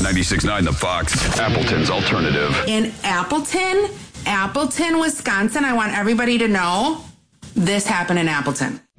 96.9 The Fox, Appleton's alternative. In Appleton, Wisconsin, I want everybody to know this happened in Appleton.